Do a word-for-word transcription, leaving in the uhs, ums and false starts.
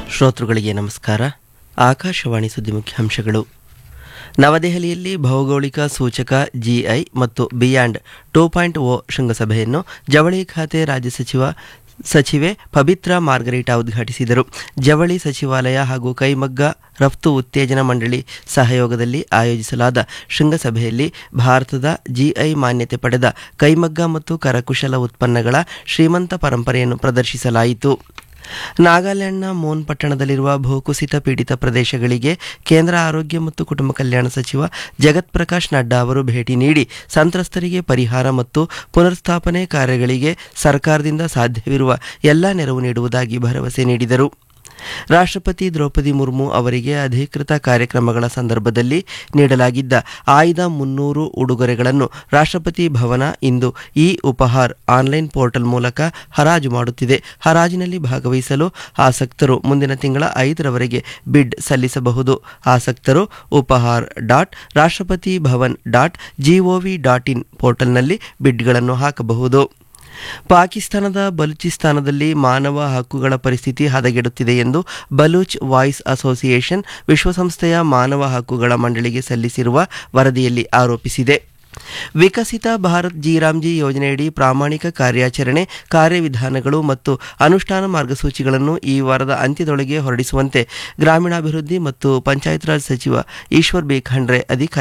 ಶ್ರೋತೃಗಳಿಗೆ ನಮಸ್ಕಾರ. ಆಕಾಶವಾಣಿ ಸುದ್ದಿ ಮುಖ್ಯಾಂಶಗಳು. ನವದೆಹಲಿಯಲ್ಲಿ ಭೌಗೋಳಿಕ ಸೂಚಕ ಜಿಐ ಮತ್ತು ಬಿಯಾಂಡ್ ಟೂ ಪಾಯಿಂಟ್ ಓ ಶೃಂಗಸಭೆಯನ್ನು ಜವಳಿ ಖಾತೆ ರಾಜ್ಯ ಸಚಿವ ಸಚಿವೆ ಪಬಿತ್ರಾ ಮಾರ್ಗರೀಟಾ ಉದ್ಘಾಟಿಸಿದರು. ಜವಳಿ ಸಚಿವಾಲಯ ಹಾಗೂ ಕೈಮಗ್ಗ ರಫ್ತು ಉತ್ತೇಜನ ಮಂಡಳಿ ಸಹಯೋಗದಲ್ಲಿ ಆಯೋಜಿಸಲಾದ ಶೃಂಗಸಭೆಯಲ್ಲಿ ಭಾರತದ ಜಿಐ ಮಾನ್ಯತೆ ಪಡೆದ ಕೈಮಗ್ಗ ಮತ್ತು ಕರಕುಶಲ ಉತ್ಪನ್ನಗಳ ಶ್ರೀಮಂತ ಪರಂಪರೆಯನ್ನು ಪ್ರದರ್ಶಿಸಲಾಯಿತು. ನಾಗಾಲ್ಯಾಂಡ್ನ ಮೋನ್ ಪಟ್ಟಣದಲ್ಲಿರುವ ಭೂಕುಸಿತ ಪೀಡಿತ ಪ್ರದೇಶಗಳಿಗೆ ಕೇಂದ್ರ ಆರೋಗ್ಯ ಮತ್ತು ಕುಟುಂಬ ಕಲ್ಯಾಣ ಸಚಿವ ಜಗತ್ ಪ್ರಕಾಶ್ ನಡ್ಡಾ ಅವರು ಭೇಟಿ ನೀಡಿ ಸಂತ್ರಸ್ತರಿಗೆ ಪರಿಹಾರ ಮತ್ತು ಪುನರ್ಸ್ಥಾಪನೆ ಕಾರ್ಯಗಳಿಗೆ ಸರ್ಕಾರದಿಂದ ಸಾಧ್ಯವಿರುವ ಎಲ್ಲ ನೆರವು ನೀಡುವುದಾಗಿ ಭರವಸೆ ನೀಡಿದರು. ರಾಷ್ಟ್ರಪತಿ ದ್ರೌಪದಿ ಮುರ್ಮು ಅವರಿಗೆ ಅಧಿಕೃತ ಕಾರ್ಯಕ್ರಮಗಳ ಸಂದರ್ಭದಲ್ಲಿ ನೀಡಲಾಗಿದ್ದ ಆಯ್ದ ಮುನ್ನೂರು ಉಡುಗೊರೆಗಳನ್ನು ರಾಷ್ಟ್ರಪತಿ ಭವನ ಇಂದು ಇ ಉಪಹಾರ್ ಆನ್ಲೈನ್ ಪೋರ್ಟಲ್ ಮೂಲಕ ಹರಾಜು ಮಾಡುತ್ತಿದೆ. ಹರಾಜಿನಲ್ಲಿ ಭಾಗವಹಿಸಲು ಆಸಕ್ತರು ಮುಂದಿನ ತಿಂಗಳ ಐದರವರೆಗೆ ಬಿಡ್ ಸಲ್ಲಿಸಬಹುದು. ಆಸಕ್ತರು ಉಪಹಾರ್ ಡಾಟ್ ರಾಷ್ಟ್ರಪತಿ Bhavan dot gov dot in ಪೋರ್ಟಲ್ನಲ್ಲಿ ಬಿಡ್ಗಳನ್ನು ಹಾಕಬಹುದು. ಪಾಕಿಸ್ತಾನದ ಬಲೂಚಿಸ್ತಾನದಲ್ಲಿ ಮಾನವ ಹಕ್ಕುಗಳ ಪರಿಸ್ಥಿತಿ ಹದಗೆಡುತ್ತಿದೆ ಎಂದು ಬಲೂಚ್ ವಾಯ್ಸ್ ಅಸೋಸಿಯೇಷನ್ ವಿಶ್ವಸಂಸ್ಥೆಯ ಮಾನವ ಹಕ್ಕುಗಳ ಮಂಡಳಿಗೆ ಸಲ್ಲಿಸಿರುವ ವರದಿಯಲ್ಲಿ ಆರೋಪಿಸಿದೆ. ವಿಕಸಿತ ಭಾರತ್ ಜಿ-ರಾಮ್ಜಿ ಯೋಜನೆಯಡಿ ಪ್ರಾಮಾಣಿಕ ಕಾರ್ಯಾಚರಣೆ ಕಾರ್ಯವಿಧಾನಗಳು ಮತ್ತು ಅನುಷ್ಠಾನ ಮಾರ್ಗಸೂಚಿಗಳನ್ನು ಈ ವಾರದ ಅಂತ್ಯದೊಳಗೆ ಹೊರಡಿಸುವಂತೆ ಗ್ರಾಮೀಣಾಭಿವೃದ್ಧಿ ಮತ್ತು ಪಂಚಾಯತ್ ರಾಜ್ ಸಚಿವ ಈಶ್ವರ್ ಬಿ ಖಂಡ್ರೆ ಅಧಿಕಾರಿ